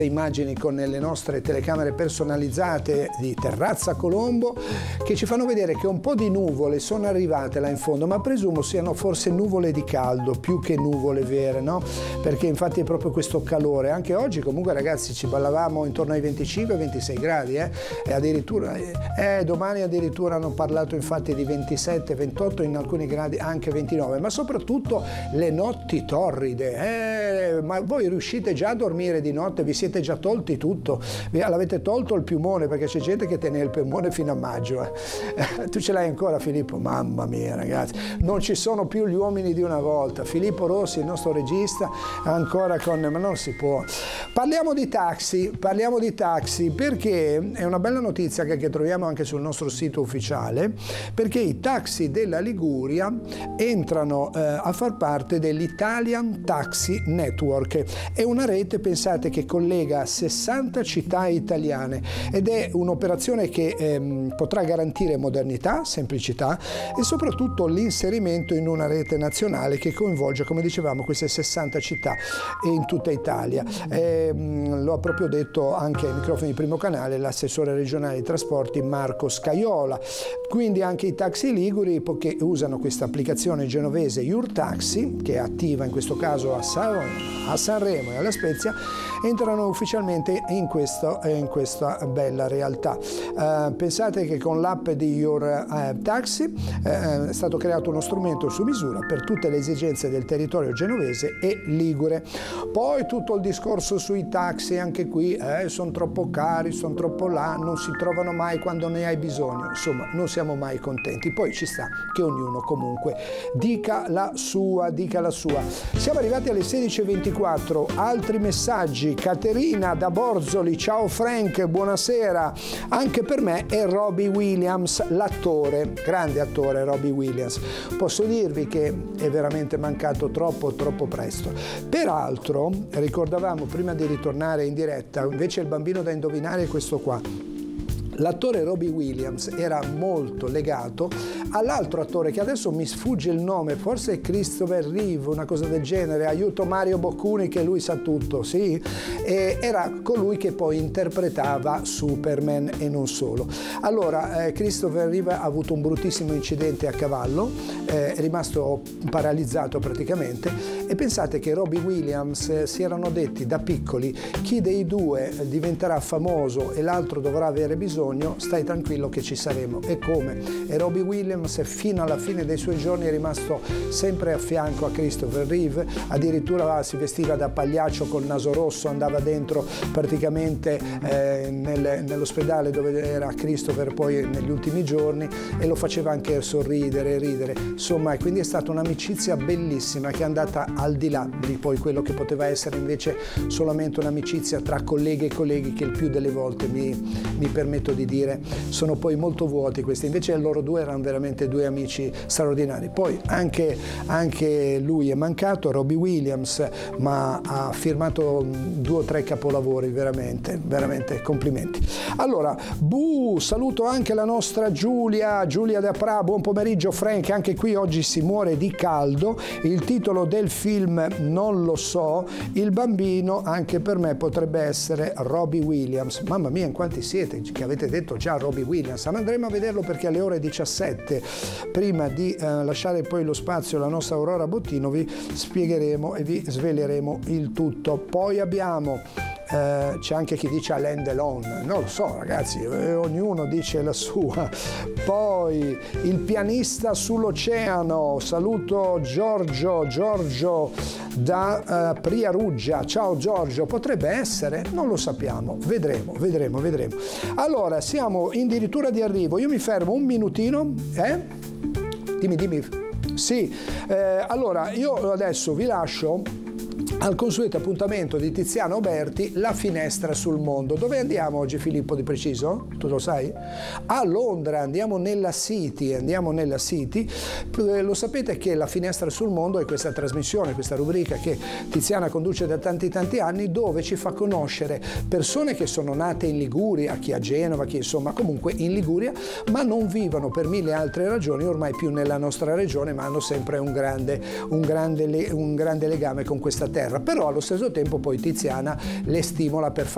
Immagini con le nostre telecamere personalizzate di Terrazza Colombo che ci fanno vedere che un po' di nuvole sono arrivate là in fondo, ma presumo siano forse nuvole di caldo più che nuvole vere, no? Perché infatti è proprio questo calore. Anche oggi comunque ragazzi ci ballavamo intorno ai 25-26 gradi e addirittura domani addirittura hanno parlato infatti di 27-28, in alcuni gradi anche 29, ma soprattutto le notti torride. Ma voi riuscite già a dormire di notte? Vi siete già tolti tutto, l'avete tolto il piumone, perché c'è gente che tiene il piumone fino a maggio. Tu ce l'hai ancora, Filippo? Mamma mia ragazzi, non ci sono più gli uomini di una volta. Filippo Rossi, il nostro regista, ancora ma non si può. Parliamo di taxi perché è una bella notizia che troviamo anche sul nostro sito ufficiale, perché i taxi della Liguria entrano a far parte dell'Italian Taxi Network. È una rete, pensate, che collega 60 città italiane ed è un'operazione che potrà garantire modernità, semplicità e soprattutto l'inserimento in una rete nazionale che coinvolge, come dicevamo, queste 60 città in tutta Italia. Lo ha proprio detto anche ai microfoni di Primo Canale l'assessore regionale dei trasporti Marco Scaiola. Quindi anche i taxi liguri che usano questa applicazione genovese YourTaxi, che è attiva in questo caso a Sanremo e alla Spezia, entrano ufficialmente in questa bella realtà. Pensate che con l'app di YourTaxi è stato creato uno strumento su misura per tutte le esigenze del territorio genovese e ligure. Poi tutto il discorso sui taxi, anche qui sono troppo cari, sono troppo là, non si trovano mai quando ne hai bisogno, insomma non siamo mai contenti. Poi ci sta che ognuno comunque dica la sua. Siamo arrivati alle 16:24, altri messaggi. Caterina da Borzoli, ciao Frank, buonasera. Anche per me è Robbie Williams, l'attore, grande attore Robbie Williams. Posso dirvi che è veramente mancato troppo presto. Peraltro ricordavamo prima di ritornare in diretta, invece il bambino da indovinare è questo qua. L'attore Robbie Williams era molto legato all'altro attore che adesso mi sfugge il nome, forse è Christopher Reeve, una cosa del genere, aiuto Mario Boccuni che lui sa tutto, sì? E era colui che poi interpretava Superman e non solo. Allora, Christopher Reeve ha avuto un bruttissimo incidente a cavallo, è rimasto paralizzato praticamente, e pensate che Robbie Williams si erano detti da piccoli: chi dei due diventerà famoso e l'altro dovrà avere bisogno, stai tranquillo che ci saremo. E come? E Robbie Williams fino alla fine dei suoi giorni è rimasto sempre a fianco a Christopher Reeve, addirittura si vestiva da pagliaccio col naso rosso, andava dentro praticamente nell'ospedale dove era Christopher poi negli ultimi giorni, e lo faceva anche sorridere, ridere, insomma, e quindi è stata un'amicizia bellissima che è andata al di là di poi quello che poteva essere invece solamente un'amicizia tra colleghe e colleghi, che il più delle volte mi permetto di dire sono poi molto vuoti questi. Invece loro due erano veramente due amici straordinari. Poi anche lui è mancato, Robbie Williams, ma ha firmato 2 o 3 capolavori, veramente complimenti. Allora, saluto anche la nostra Giulia da Pra, buon pomeriggio Frank, anche qui oggi si muore di caldo, il titolo del film non lo so, il bambino anche per me potrebbe essere Robbie Williams. Mamma mia, in quanti siete che avete detto già Robbie Williams, ma andremo a vederlo perché alle ore 17, prima di lasciare poi lo spazio alla nostra Aurora Bottino, vi spiegheremo e vi sveleremo il tutto. Poi abbiamo c'è anche chi dice Alain Delon, non lo so ragazzi, ognuno dice la sua. Poi il pianista sull'oceano, saluto Giorgio da Priaruggia, ciao Giorgio, potrebbe essere, non lo sappiamo, vedremo. Allora siamo addirittura di arrivo, io mi fermo un minutino, dimmi. Sì, allora io adesso vi lascio al consueto appuntamento di Tiziana Oberti, La finestra sul mondo. Dove andiamo oggi, Filippo, di preciso? Tu lo sai? A Londra, andiamo nella City. Lo sapete che La finestra sul mondo è questa trasmissione, questa rubrica che Tiziana conduce da tanti anni, dove ci fa conoscere persone che sono nate in Liguria, chi a Genova, chi insomma comunque in Liguria, ma non vivono per 1000 altre ragioni ormai più nella nostra regione, ma hanno sempre un grande legame con questa terra. Però allo stesso tempo poi Tiziana le stimola per fare